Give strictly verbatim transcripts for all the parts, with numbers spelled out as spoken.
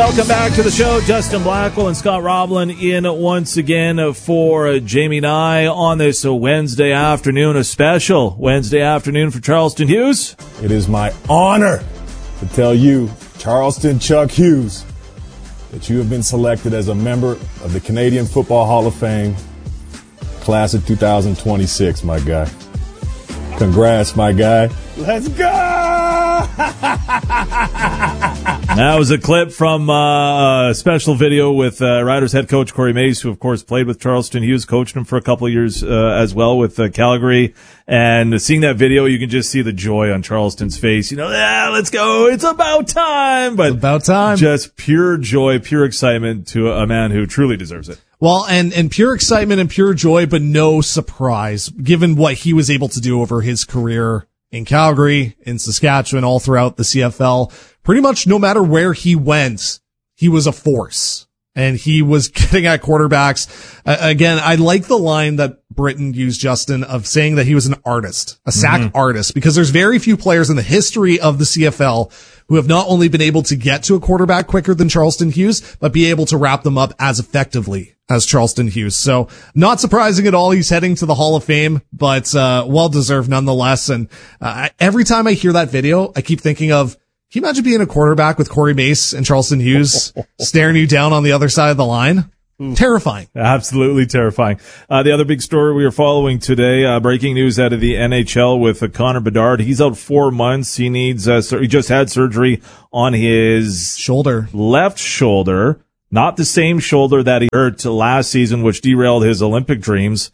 Welcome back to the show. Justin Blackwell and Scott Roblin in once again for Jamie Nye on this Wednesday afternoon, a special Wednesday afternoon for Charleston Hughes. It is my honor to tell you, Charleston Chuck Hughes, that you have been selected as a member of the Canadian Football Hall of Fame, class of two thousand twenty-six, my guy. Congrats, my guy. Let's go! That was a clip from uh, a special video with uh, Riders head coach Corey Mace, who, of course, played with Charleston Hughes, coached him for a couple of years uh, as well with uh, Calgary. And seeing that video, you can just see the joy on Charleston's face. You know, yeah, let's go. It's about time. But it's about time. Just pure joy, pure excitement to a man who truly deserves it. Well, and, and pure excitement and pure joy, but no surprise, given what he was able to do over his career in Calgary, in Saskatchewan, all throughout the C F L. Pretty much no matter where he went, he was a force. And he was getting at quarterbacks. Uh, again, I like the line that Britton used, Justin, of saying that he was an artist, a sack mm-hmm. artist, because there's very few players in the history of the C F L who have not only been able to get to a quarterback quicker than Charleston Hughes, but be able to wrap them up as effectively as Charleston Hughes. So not surprising at all. He's heading to the Hall of Fame, but uh well deserved nonetheless. And uh, every time I hear that video, I keep thinking of, can you imagine being a quarterback with Corey Mace and Charleston Hughes staring you down on the other side of the line? Ooh. Terrifying. Absolutely terrifying. Uh, the other big story we are following today, uh, breaking news out of the N H L with uh, Connor Bedard. He's out four months. He needs, uh, sur- he just had surgery on his shoulder, left shoulder, not the same shoulder that he hurt last season, which derailed his Olympic dreams.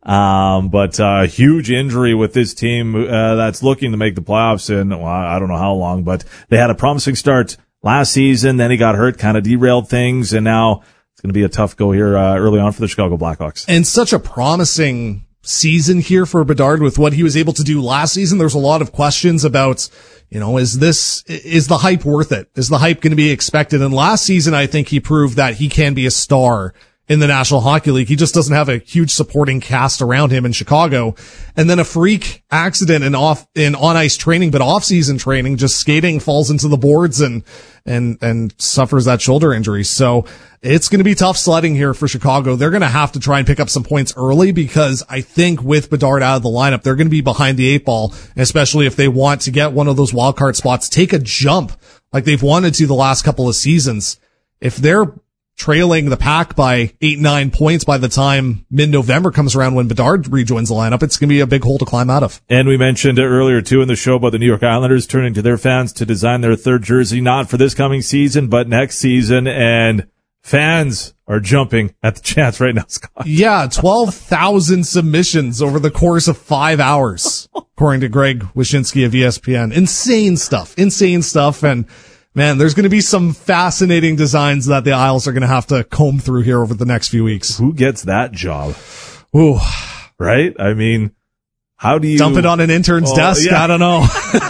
Um, but, uh, huge injury with this team, uh, that's looking to make the playoffs in, well, I don't know how long, but they had a promising start last season. Then he got hurt, kind of derailed things. And now it's going to be a tough go here, uh, early on for the Chicago Blackhawks. And such a promising season here for Bedard with what he was able to do last season. There's a lot of questions about, you know, is this, is the hype worth it? Is the hype going to be expected? And last season, I think he proved that he can be a star in the National Hockey League. He just doesn't have a huge supporting cast around him in Chicago. And then a freak accident in off, in on-ice training, but off-season training, just skating, falls into the boards and, and, and suffers that shoulder injury. So it's going to be tough sledding here for Chicago. They're going to have to try and pick up some points early, because I think with Bedard out of the lineup, they're going to be behind the eight ball, especially if they want to get one of those wild card spots, take a jump like they've wanted to the last couple of seasons. If they're trailing the pack by eight, nine points by the time mid-November comes around when Bedard rejoins the lineup, it's going to be a big hole to climb out of. And we mentioned earlier, too, in the show about the New York Islanders turning to their fans to design their third jersey, not for this coming season, but next season. And fans are jumping at the chance right now, Scott. Yeah, twelve thousand submissions over the course of five hours, according to Greg Wyshynski of E S P N. Insane stuff. Insane stuff. And man, there's going to be some fascinating designs that the Isles are going to have to comb through here over the next few weeks. Who gets that job? Ooh. Right? I mean, how do you... dump it on an intern's oh, desk? Yeah. I don't know.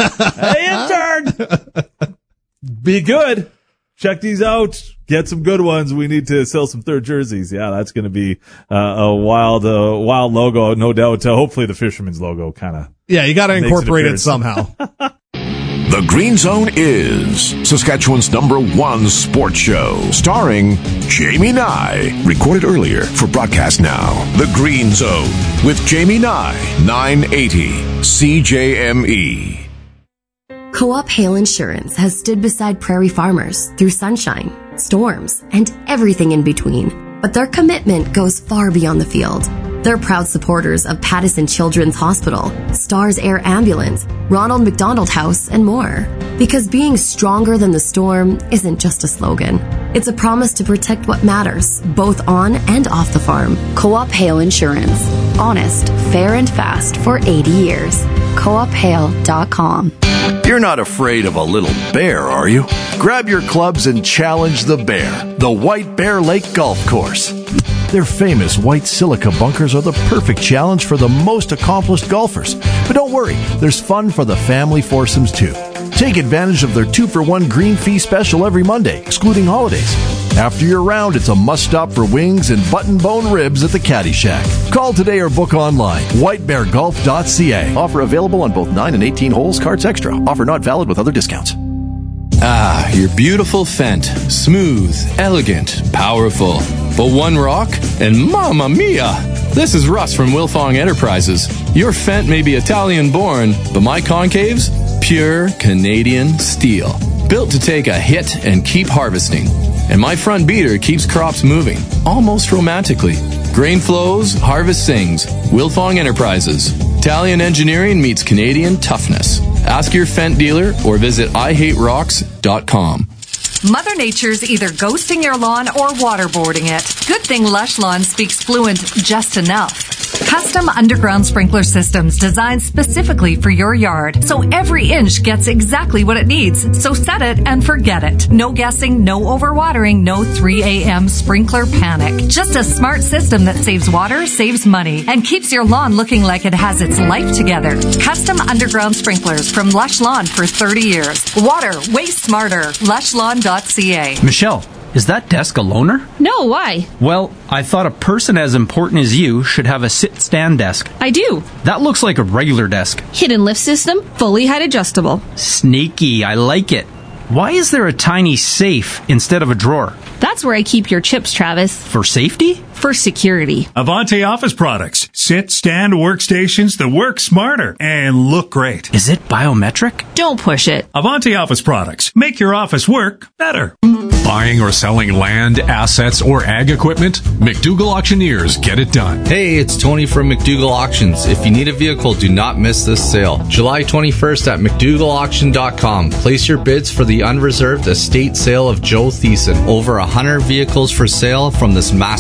Hey, intern! Be good. Check these out. Get some good ones. We need to sell some third jerseys. Yeah, that's going to be uh, a wild, uh, wild logo, no doubt. Uh, hopefully the Fisherman's logo kind of... Yeah, you got to incorporate it somehow. The Green Zone is Saskatchewan's number one sports show, starring Jamie Nye. Recorded earlier for broadcast now. The Green Zone with Jamie Nye, nine eighty C J M E. Co-op Hail Insurance has stood beside prairie farmers through sunshine, storms, and everything in between. But their commitment goes far beyond the field. They're proud supporters of Pattison Children's Hospital, Stars Air Ambulance, Ronald McDonald House, and more. Because being stronger than the storm isn't just a slogan. It's a promise to protect what matters, both on and off the farm. Co-op Hail Insurance. Honest, fair, and fast for eighty years. co op hail dot com. You're not afraid of a little bear, are you? Grab your clubs and challenge the bear, the White Bear Lake Golf Course. Their famous white silica bunkers are the perfect challenge for the most accomplished golfers. But don't worry, there's fun for the family foursomes too. Take advantage of their two for one green fee special every Monday, excluding holidays. After your round, it's a must-stop for wings and button-bone ribs at the Caddy Shack. Call today or book online. white bear golf dot c a. Offer available on both nine and eighteen holes, carts extra. Offer not valid with other discounts. Ah, your beautiful Fendt. Smooth, elegant, powerful. But one rock, and mamma mia! This is Russ from Wilfong Enterprises. Your Fendt may be Italian-born, but my concaves? Pure Canadian steel. Built to take a hit and keep harvesting. And my front beater keeps crops moving, almost romantically. Grain flows, harvest sings. Wilfong Enterprises. Italian engineering meets Canadian toughness. Ask your Fendt dealer or visit I hate rocks dot com. Mother Nature's either ghosting your lawn or waterboarding it. Good thing Lush Lawn speaks fluent just enough. Custom underground sprinkler systems designed specifically for your yard, so every inch gets exactly what it needs. So set it and forget it. No guessing, no overwatering, no three a.m. sprinkler panic. Just a smart system that saves water, saves money, and keeps your lawn looking like it has its life together. Custom underground sprinklers from Lush Lawn for thirty years. Water, way smarter. lush lawn dot c a. Michelle, is that desk a loaner? No, why? Well, I thought a person as important as you should have a sit-stand desk. I do. That looks like a regular desk. Hidden lift system, fully height adjustable. Sneaky, I like it. Why is there a tiny safe instead of a drawer? That's where I keep your chips, Travis. For safety? For security. Avante Office Products. Sit, stand workstations that work smarter and look great. Is it biometric? Don't push it. Avante Office Products. Make your office work better. Buying or selling land, assets, or ag equipment? McDougall Auctioneers get it done. Hey, it's Tony from McDougall Auctions. If you need a vehicle, do not miss this sale. July twenty-first at McDougall Auction dot com. Place your bids for the unreserved estate sale of Joe Thiessen. Over one hundred vehicles for sale from this massive